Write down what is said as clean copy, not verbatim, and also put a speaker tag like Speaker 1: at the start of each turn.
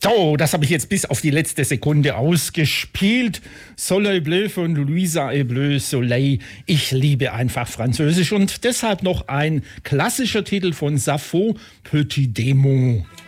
Speaker 1: So, das habe ich jetzt bis auf die letzte Sekunde ausgespielt. Soleil Bleu von Louisa et Bleu Soleil. Ich liebe einfach Französisch und deshalb noch ein klassischer Titel von Sappho, Petit Démon.